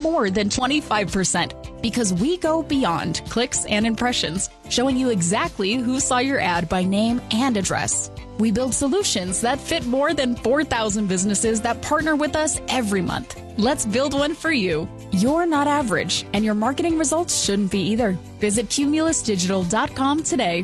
more than 25%. Because we go beyond clicks and impressions, showing you exactly who saw your ad by name and address. We build solutions that fit more than 4,000 businesses that partner with us every month. Let's build one for you. You're not average, and your marketing results shouldn't be either. Visit cumulusdigital.com today.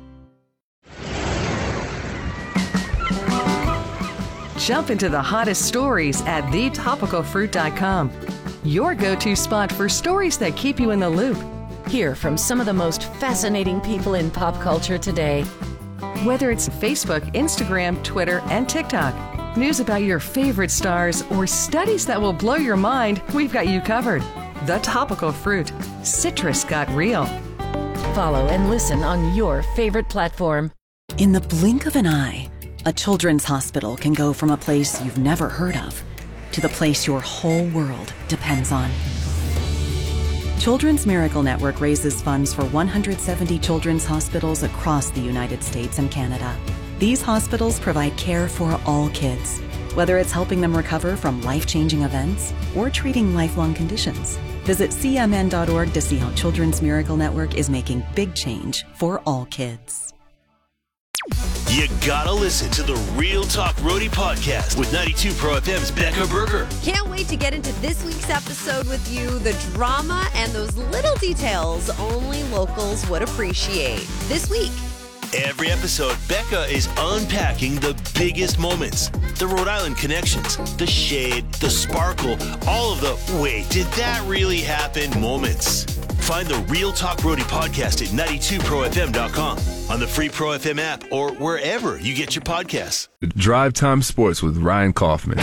Jump into the hottest stories at thetopicalfruit.com. Your go-to spot for stories that keep you in the loop. Hear from some of the most fascinating people in pop culture today. Whether it's Facebook, Instagram, Twitter, and TikTok, news about your favorite stars, or studies that will blow your mind, we've got you covered. The Topical Fruit. Citrus got real. Follow and listen on your favorite platform. In the blink of an eye, a children's hospital can go from a place you've never heard of to the place your whole world depends on. Children's Miracle Network raises funds for 170 children's hospitals across the United States and Canada. These hospitals provide care for all kids, whether it's helping them recover from life-changing events or treating lifelong conditions. Visit cmn.org to see how Children's Miracle Network is making big change for all kids. You gotta listen to the Real Talk Roadie podcast with 92 Pro FM's Becca Berger. Can't wait to get into this week's episode with you. The drama and those little details only locals would appreciate. This week. Every episode, Becca is unpacking the biggest moments. The Rhode Island connections, the shade, the sparkle, all of the wait, did that really happen moments. Find the Real Talk Roadie podcast at 92profm.com, on the free Pro FM app, or wherever you get your podcasts. Drive Time Sports with Ryan Kaufman.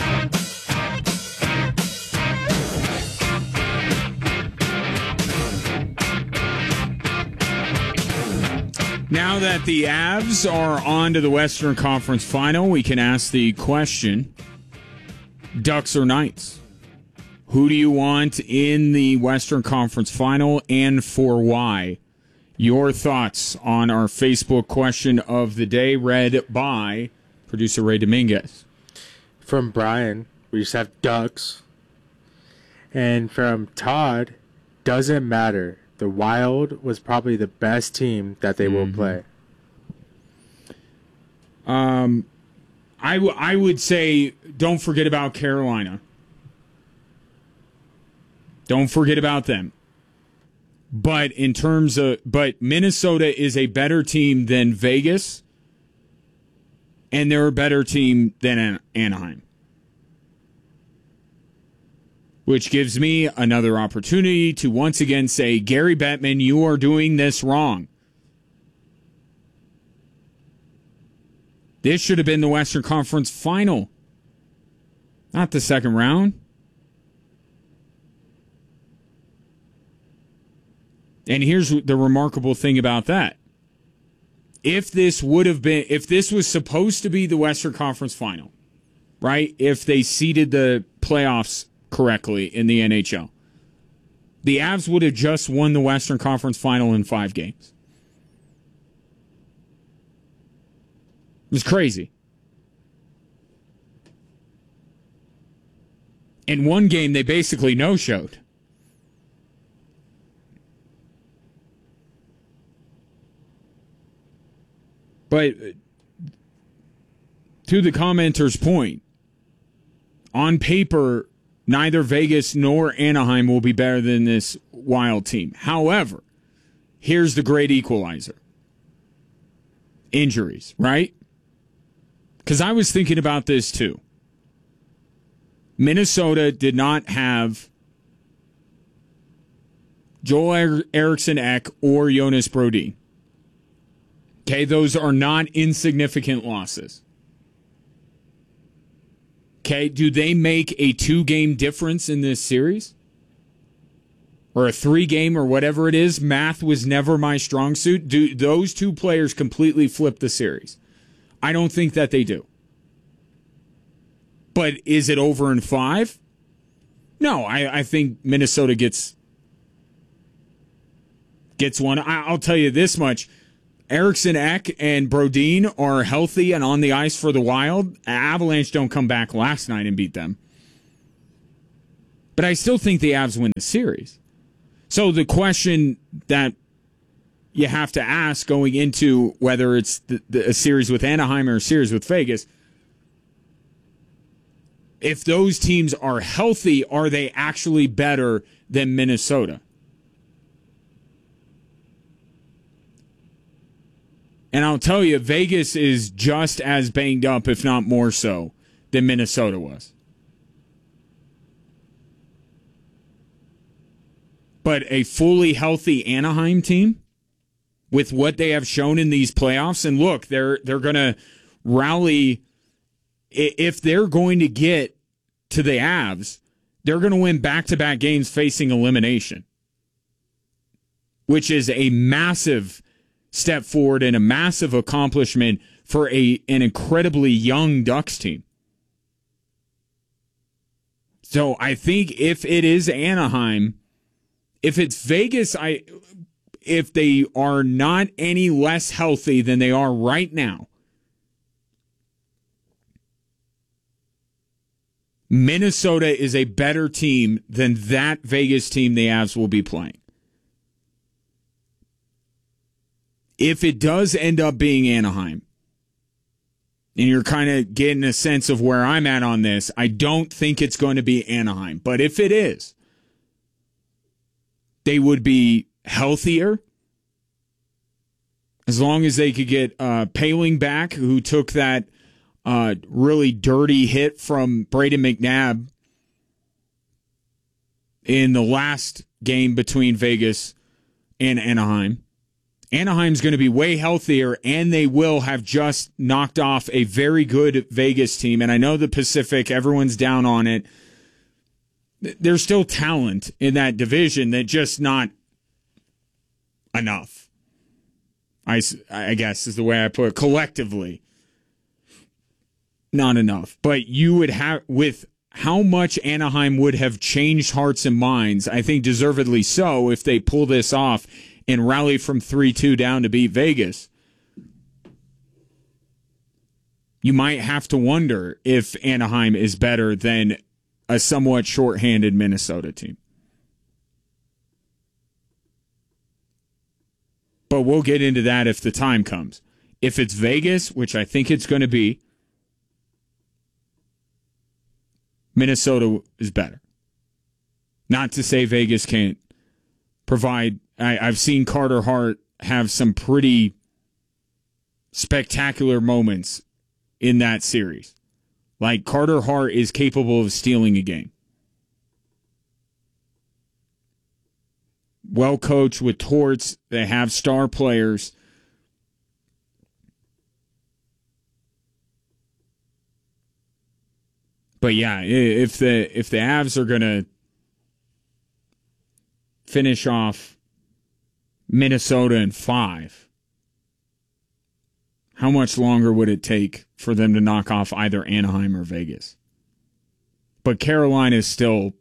Now that the Avs are on to the Western Conference Final, we can ask the question, Ducks or Knights? Who do you want in the Western Conference Final, and for why? Your thoughts on our Facebook question of the day, read by producer Ray Dominguez. From Brian, we just have Ducks. And from Todd, doesn't matter. The Wild was probably the best team that they will play. I would say don't forget about Carolina. Don't forget about them. But Minnesota is a better team than Vegas, and they're a better team than Anaheim. Which gives me another opportunity to once again say, Gary Bettman, you are doing this wrong. This should have been the Western Conference Final, not the second round. And here's the remarkable thing about that. If this was supposed to be the Western Conference Final, right? If they seeded the playoffs correctly in the NHL, the Avs would have just won the Western Conference Final in 5 games. It was crazy. In one game, they basically no-showed. But to the commenter's point, on paper, neither Vegas nor Anaheim will be better than this Wild team. However, here's the great equalizer. Injuries, right? Because I was thinking about this too. Minnesota did not have Joel Eriksson Ek or Jonas Brodin. Okay, those are not insignificant losses. Okay, do they make a 2-game difference in this series? Or a 3-game or whatever it is? Math was never my strong suit. Do those 2 players completely flip the series? I don't think that they do. But is it over in 5? No, I think Minnesota gets one. I'll tell you this much. Eriksson Ek and Brodin are healthy and on the ice for the Wild. Avalanche don't come back last night and beat them. But I still think the Avs win the series. So the question that you have to ask going into whether it's a series with Anaheim or a series with Vegas, if those teams are healthy, are they actually better than Minnesota? And I'll tell you, Vegas is just as banged up, if not more so, than Minnesota was. But a fully healthy Anaheim team, with what they have shown in these playoffs, and look, they're going to rally. If they're going to get to the Avs, they're going to win back-to-back games facing elimination, which is a massive step forward and a massive accomplishment for an incredibly young Ducks team. So I think if it is Anaheim, if it's Vegas, if they are not any less healthy than they are right now, Minnesota is a better team than that Vegas team the Avs will be playing. If it does end up being Anaheim, and you're kind of getting a sense of where I'm at on this, I don't think it's going to be Anaheim. But if it is, they would be healthier. As long as they could get Paling back, who took that really dirty hit from Braden McNabb in the last game between Vegas and Anaheim. Anaheim's going to be way healthier, and they will have just knocked off a very good Vegas team. And I know the Pacific, everyone's down on it. There's still talent in that division, that just not enough. I guess is the way I put it. Collectively, not enough. But you would have, with how much Anaheim would have changed hearts and minds, I think deservedly so, if they pull this off and rally from 3-2 down to beat Vegas. You might have to wonder if Anaheim is better than a somewhat shorthanded Minnesota team. But we'll get into that if the time comes. If it's Vegas, which I think it's going to be, Minnesota is better. Not to say Vegas can't provide. I've seen Carter Hart have some pretty spectacular moments in that series. Like, Carter Hart is capable of stealing a game. Well coached with Torts. They have star players. But yeah, if the Avs are going to finish off Minnesota in 5, how much longer would it take for them to knock off either Anaheim or Vegas? But Carolina is still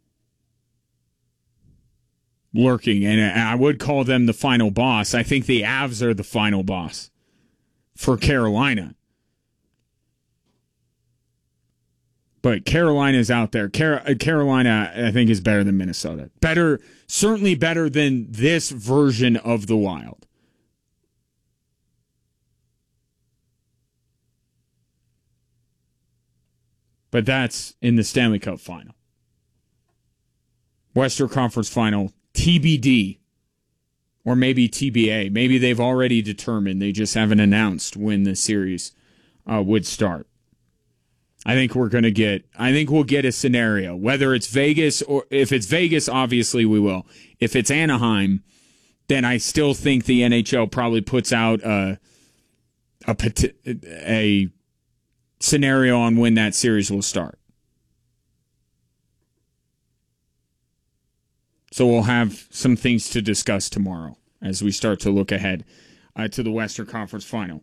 lurking, and I would call them the final boss. I think the Avs are the final boss for Carolina. But Carolina's out there. Carolina, I think, is better than Minnesota. Better, certainly better than this version of the Wild. But that's in the Stanley Cup final. Western Conference final, TBD, or maybe TBA. Maybe they've already determined. They just haven't announced when the series would start. I think we'll get a scenario. Whether it's Vegas, or if it's Vegas, obviously we will. If it's Anaheim, then I still think the NHL probably puts out a scenario on when that series will start. So we'll have some things to discuss tomorrow as we start to look ahead to the Western Conference final.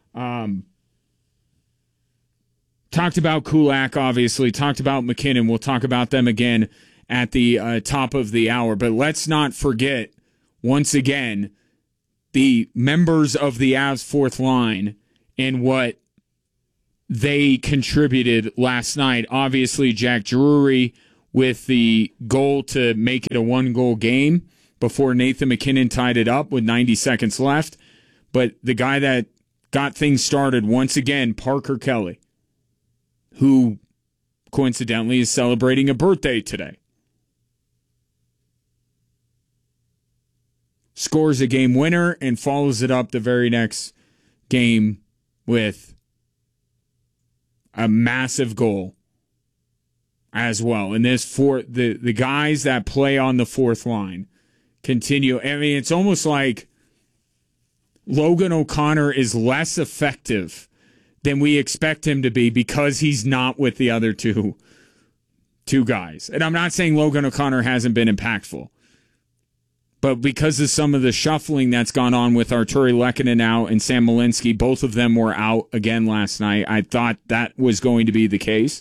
Talked about Kulak, obviously. Talked about McKinnon. We'll talk about them again at the top of the hour. But let's not forget, once again, the members of the Avs fourth line and what they contributed last night. Obviously, Jack Drury with the goal to make it a 1-goal game before Nathan McKinnon tied it up with 90 seconds left. But the guy that got things started once again, Parker Kelly, who coincidentally is celebrating a birthday today, scores a game winner and follows it up the very next game with a massive goal as well. And this for the guys that play on the fourth line continue. I mean, it's almost like Logan O'Connor is less effective than we expect him to be because he's not with the other two guys. And I'm not saying Logan O'Connor hasn't been impactful, but because of some of the shuffling that's gone on with Arturi Lehkonen out and Sam Malinsky, both of them were out again last night. I thought that was going to be the case.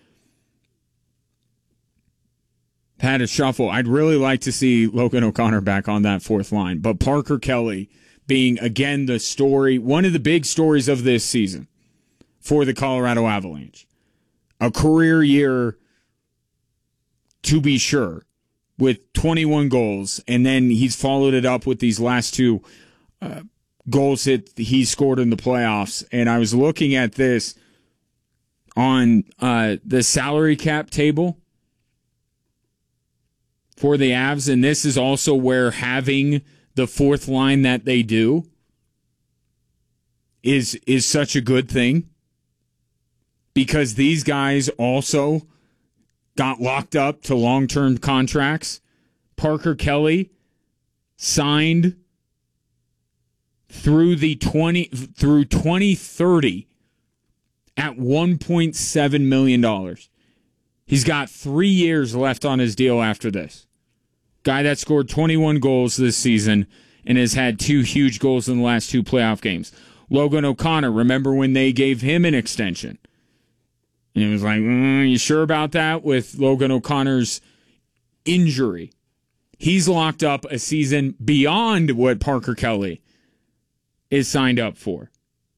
Had a shuffle. I'd really like to see Logan O'Connor back on that fourth line. But Parker Kelly being, again, the story, one of the big stories of this season for the Colorado Avalanche. A career year, to be sure, with 21 goals, and then he's followed it up with these last two goals that he scored in the playoffs. And I was looking at this on the salary cap table for the Avs, and this is also where having the fourth line that they do is such a good thing, because these guys also got locked up to long-term contracts. Parker Kelly signed through 2030 at $1.7 million. He's got 3 years left on his deal after this. Guy that scored 21 goals this season and has had 2 huge goals in the last 2 playoff games. Logan O'Connor, remember when they gave him an extension? And it was like, you sure about that with Logan O'Connor's injury? He's locked up a season beyond what Parker Kelly is signed up for.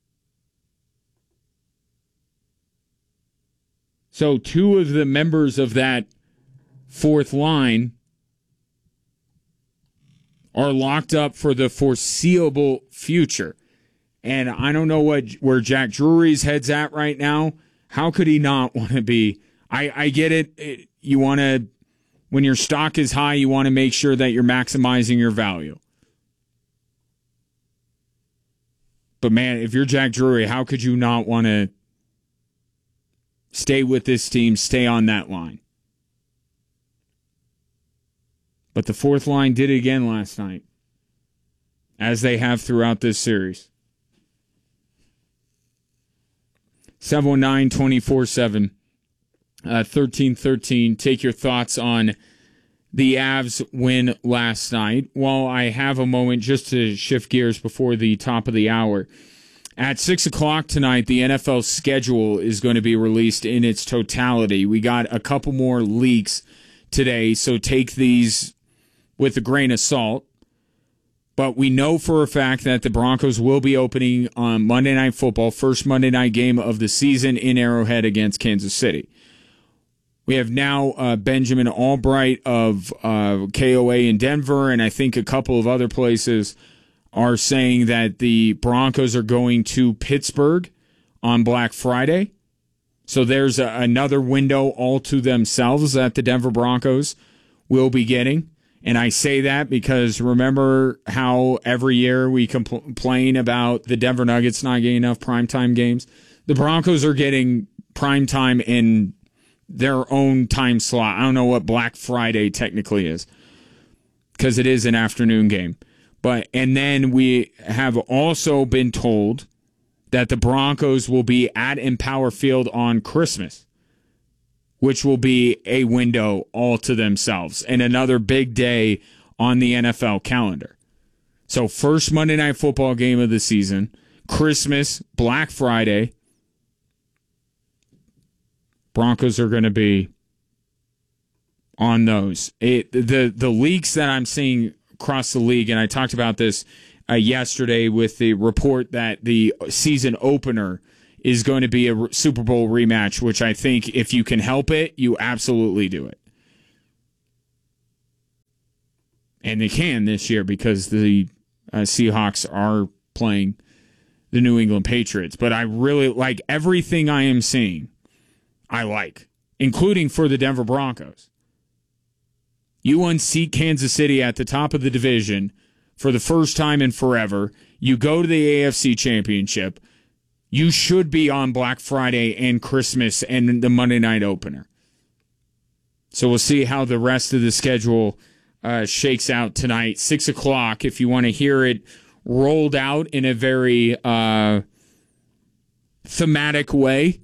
So 2 of the members of that fourth line are locked up for the foreseeable future. And I don't know where Jack Drury's head's at right now. How could he not want to be? I get it. You want to, when your stock is high, you want to make sure that you're maximizing your value. But man, if you're Jack Drury, how could you not want to stay with this team, stay on that line? But the fourth line did it again last night, as they have throughout this series. 719-24-7, 1313. Take your thoughts on the Avs win last night. While I have a moment just to shift gears before the top of the hour, at 6 o'clock tonight, the NFL schedule is going to be released in its totality. We got a couple more leaks today, so take these with a grain of salt. But we know for a fact that the Broncos will be opening on Monday Night Football, first Monday night game of the season in Arrowhead against Kansas City. We have now Benjamin Albright of KOA in Denver, and I think a couple of other places are saying that the Broncos are going to Pittsburgh on Black Friday. So there's another window all to themselves that the Denver Broncos will be getting. And I say that because remember how every year we complain about the Denver Nuggets not getting enough primetime games? The Broncos are getting primetime in their own time slot. I don't know what Black Friday technically is, because it is an afternoon game. And then we have also been told that the Broncos will be at Empower Field on Christmas, which will be a window all to themselves and another big day on the NFL calendar. So first Monday Night Football game of the season, Christmas, Black Friday. Broncos are going to be on those. The leaks that I'm seeing across the league, and I talked about this yesterday with the report that the season opener is going to be a Super Bowl rematch, which I think if you can help it, you absolutely do it. And they can this year because the Seahawks are playing the New England Patriots. But I really like everything I am seeing. I like, including for the Denver Broncos. You unseat Kansas City at the top of the division for the first time in forever. You go to the AFC Championship. You should be on Black Friday and Christmas and the Monday night opener. So we'll see how the rest of the schedule shakes out tonight. 6 o'clock, if you want to hear it rolled out in a very thematic way.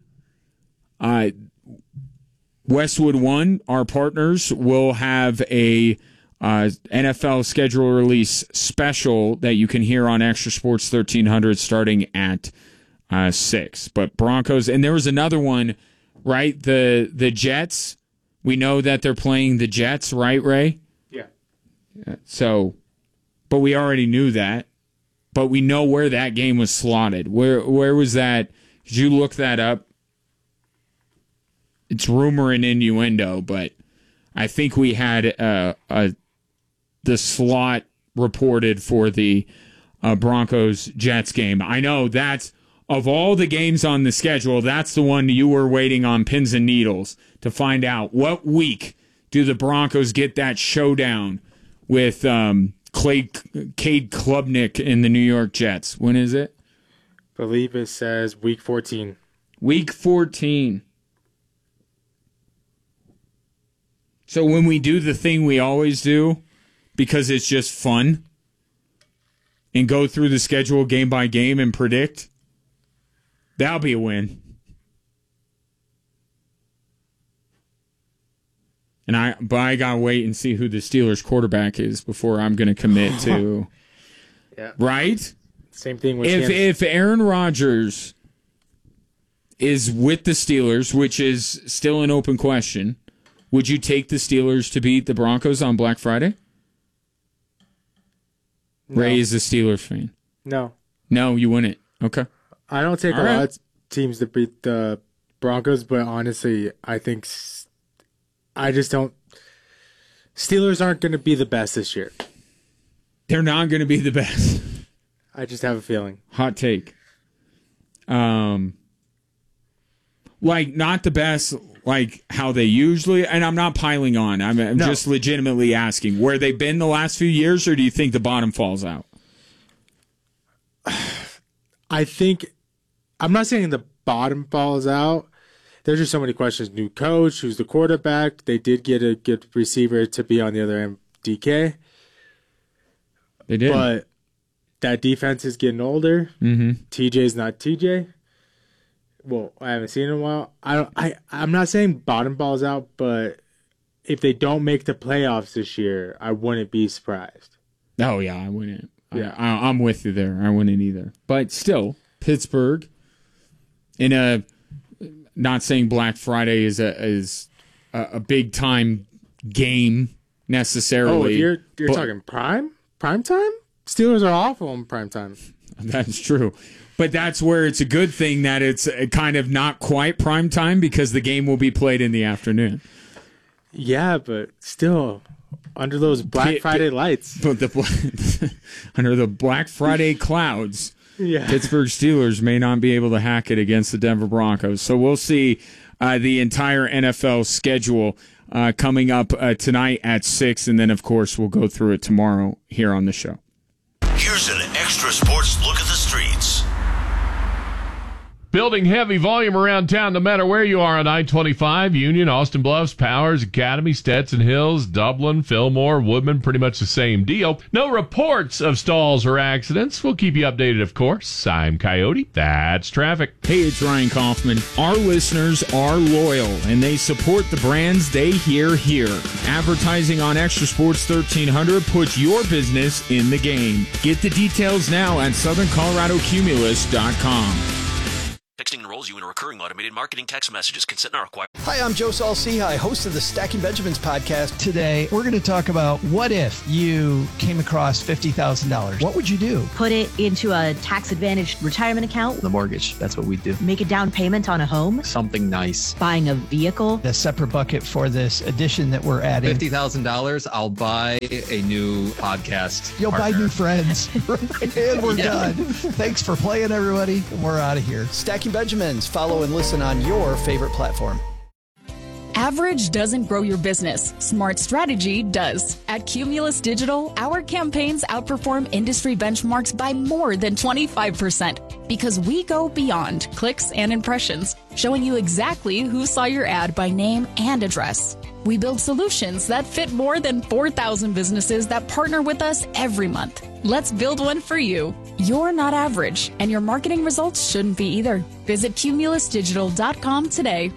Westwood One, our partners, will have a NFL schedule release special that you can hear on Extra Sports 1300 starting at 6. But Broncos, and there was another one, right? The Jets. We know that they're playing the Jets, right, Ray? Yeah. So, but we already knew that. But we know where that game was slotted. Where was that? Did you look that up? It's rumor and innuendo, but I think we had the slot reported for the Broncos-Jets game. I know that's, of all the games on the schedule, that's the one you were waiting on pins and needles to find out. What week do the Broncos get that showdown with Cade Klubnik in the New York Jets? When is it? I believe it says week 14. Week 14. So when we do the thing we always do, because it's just fun, and go through the schedule game by game and predict, that'll be a win. But I gotta wait and see who the Steelers quarterback is before I'm gonna commit to. Yeah. Right? Same thing with if Aaron Rodgers is with the Steelers, which is still an open question, would you take the Steelers to beat the Broncos on Black Friday? No. Ray is a Steelers fan. No. No, you wouldn't. Okay. I don't take a lot of teams to beat the Broncos, but honestly, I think I just don't. Steelers aren't going to be the best this year. They're not going to be the best. I just have a feeling. Hot take. Like, not the best, like how they usually, and I'm not piling on. I'm just legitimately asking, where they've been the last few years, or do you think the bottom falls out? I think, I'm not saying the bottom falls out. There's just so many questions. New coach, who's the quarterback? They did get a good receiver to be on the other end, DK. They did. But that defense is getting older. Mm-hmm. TJ's not TJ. Well, I haven't seen him in a while. I'm not saying bottom falls out, but if they don't make the playoffs this year, I wouldn't be surprised. Oh, yeah, I wouldn't. Yeah. I'm with you there. I wouldn't either. But still, Pittsburgh, not saying Black Friday is a big time game necessarily. Oh, you're talking prime time? Steelers are awful in prime time. That's true. But that's where it's a good thing that it's kind of not quite prime time because the game will be played in the afternoon. Yeah, but still, under those Black Friday lights. But under the Black Friday clouds, yeah. Pittsburgh Steelers may not be able to hack it against the Denver Broncos. So we'll see the entire NFL schedule coming up tonight at 6, and then, of course, we'll go through it tomorrow here on the show. Here's an Extra Sports look at the streets. Building heavy volume around town no matter where you are on I-25, Union, Austin Bluffs, Powers, Academy, Stetson Hills, Dublin, Fillmore, Woodman, pretty much the same deal. No reports of stalls or accidents. We'll keep you updated, of course. I'm Coyote. That's traffic. Hey, it's Ryan Kaufman. Our listeners are loyal, and they support the brands they hear here. Advertising on Extra Sports 1300 puts your business in the game. Get the details now at SouthernColoradoCumulus.com. Texting enrolls you in a recurring automated marketing text messages. Consent not required. Hi, I'm Joe Saul-Sehy, host of the Stacking Benjamins podcast. Today, we're going to talk about what if you came across $50,000? What would you do? Put it into a tax-advantaged retirement account. The mortgage. That's what we do. Make a down payment on a home. Something nice. Buying a vehicle. A separate bucket for this addition that we're adding. $50,000, I'll buy a new podcast. You'll partner. buy new friends. And we're done. Thanks for playing, everybody. We're out of here. Stacking Benjamins. Follow and listen on your favorite platform. Average doesn't grow your business. Smart strategy does. At Cumulus Digital, our campaigns outperform industry benchmarks by more than 25% because we go beyond clicks and impressions, showing you exactly who saw your ad by name and address. We build solutions that fit more than 4,000 businesses that partner with us every month. Let's build one for you. You're not average, and your marketing results shouldn't be either. Visit cumulusdigital.com today.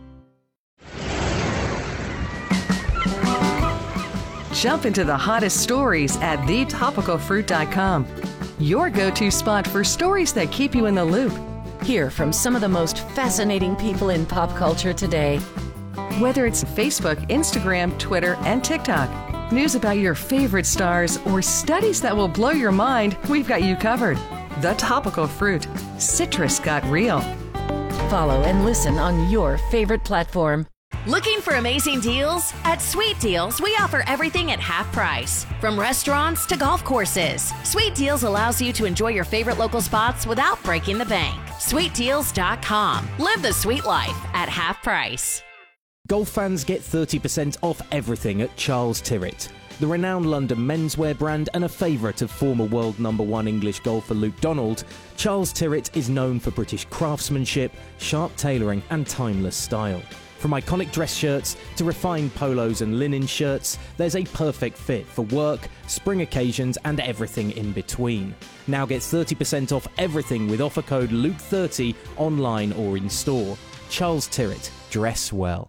Jump into the hottest stories at thetopicalfruit.com. Your go-to spot for stories that keep you in the loop. Hear from some of the most fascinating people in pop culture today. Whether it's Facebook, Instagram, Twitter, and TikTok, news about your favorite stars, or studies that will blow your mind, we've got you covered. The Topical Fruit. Citrus got real. Follow and listen on your favorite platform. Looking for amazing deals? At Sweet Deals, we offer everything at half price. From restaurants to golf courses, Sweet Deals allows you to enjoy your favorite local spots without breaking the bank. SweetDeals.com. Live the sweet life at half price. Golf fans get 30% off everything at Charles Tyrrett. The renowned London menswear brand and a favourite of former world #1 English golfer Luke Donald, Charles Tyrrett is known for British craftsmanship, sharp tailoring and timeless style. From iconic dress shirts to refined polos and linen shirts, there's a perfect fit for work, spring occasions and everything in between. Now get 30% off everything with offer code LUKE30 online or in store. Charles Tyrrett. Dress well.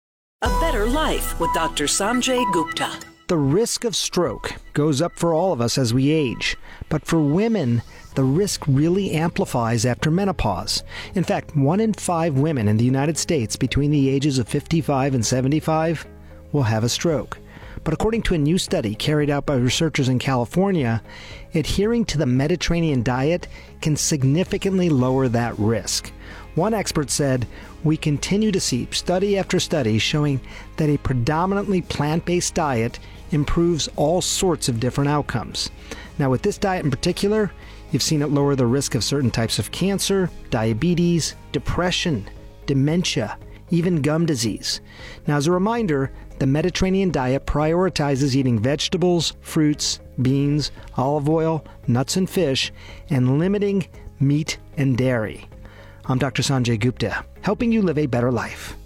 A better life with Dr. Sanjay Gupta. The risk of stroke goes up for all of us as we age, but for women, the risk really amplifies after menopause. In fact, 1 in 5 women in the United States between the ages of 55 and 75 will have a stroke. But according to a new study carried out by researchers in California, adhering to the Mediterranean diet can significantly lower that risk. One expert said, "We continue to see study after study showing that a predominantly plant-based diet improves all sorts of different outcomes." Now, with this diet in particular, you've seen it lower the risk of certain types of cancer, diabetes, depression, dementia, even gum disease. Now, as a reminder, the Mediterranean diet prioritizes eating vegetables, fruits, beans, olive oil, nuts and fish, and limiting meat and dairy. I'm Dr. Sanjay Gupta, helping you live a better life.